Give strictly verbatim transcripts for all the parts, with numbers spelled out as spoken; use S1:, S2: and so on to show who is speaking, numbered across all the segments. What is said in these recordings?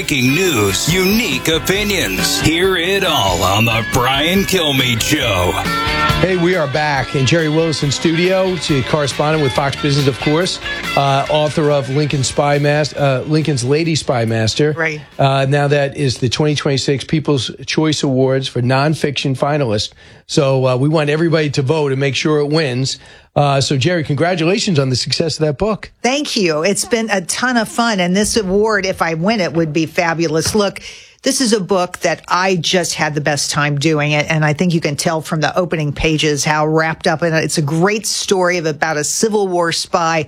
S1: breaking news, unique opinions. Hear it all on the Brian Kilmeade Show.
S2: Hey, we are back in Jerry Willis in studio, to correspondent with Fox Business, of course, uh, author of Lincoln's Spy Master, uh, Lincoln's Lady Spy Master.
S3: Right.
S2: Uh, now that is the twenty twenty-six People's Choice Awards for nonfiction finalists. So uh, we want everybody to vote and make sure it wins. Uh, so, Jerry, congratulations on the success of that book.
S3: Thank you. It's been a ton of fun. And this award, if I win it, would be fabulous. Look, this is a book that I just had the best time doing it. And I think you can tell from the opening pages how wrapped up in it. It's a great story of about a Civil War spy,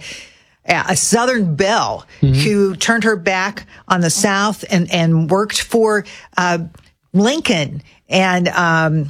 S3: a Southern belle, mm-hmm. who turned her back on the South and, and worked for uh, Lincoln and um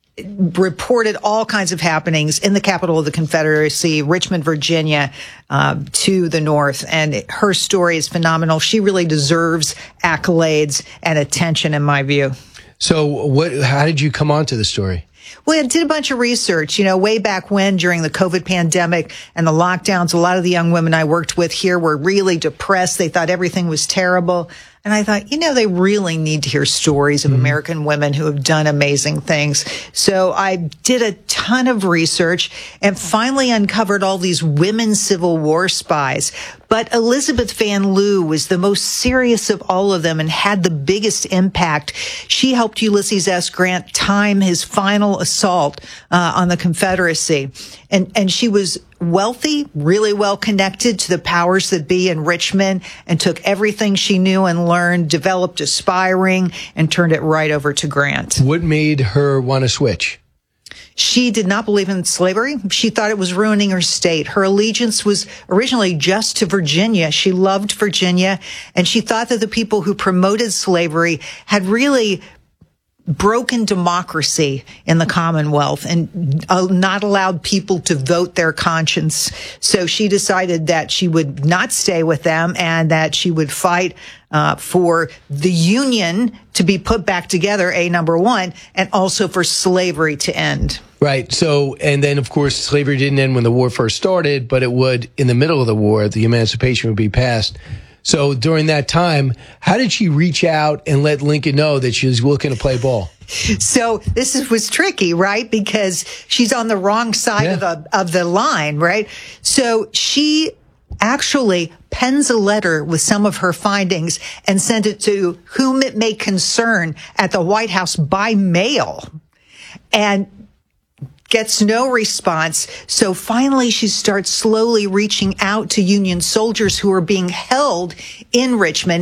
S3: reported all kinds of happenings in the capital of the Confederacy, Richmond, Virginia, uh, to the north. And her story is phenomenal. She really deserves accolades and attention, in my view.
S2: So what? How did you come onto the story?
S3: Well, I did a bunch of research, you know, way back when during the COVID pandemic and the lockdowns, a lot of the young women I worked with here were really depressed. They thought everything was terrible. And I thought, you know, they really need to hear stories of mm-hmm. American women who have done amazing things. So I did a ton of research and finally uncovered all these women Civil War spies. But Elizabeth Van Lew was the most serious of all of them and had the biggest impact. She helped Ulysses S. Grant time his final assault uh, on the Confederacy. And, and she was wealthy, really well connected to the powers that be in Richmond, and took everything she knew and learned, developed a spy ring, and turned it right over to Grant.
S2: What made her want to switch?
S3: She did not believe in slavery. She thought it was ruining her state. Her allegiance was originally just to Virginia. She loved Virginia, and she thought that the people who promoted slavery had really broken democracy in the Commonwealth and uh, not allowed people to vote their conscience. So she decided that she would not stay with them and that she would fight uh, for the Union to be put back together, A, number one, and also for slavery to end.
S2: Right. So, and then, of course, slavery didn't end when the war first started, but it would in the middle of the war. The emancipation would be passed. So during that time, how did she reach out and let Lincoln know that she was looking to play ball?
S3: So this is, was tricky, right? Because she's on the wrong side yeah. of the of the line, right? So she actually pens a letter with some of her findings and sent it to whom it may concern at the White House by mail, and gets no response. So finally, she starts slowly reaching out to Union soldiers who are being held in Richmond.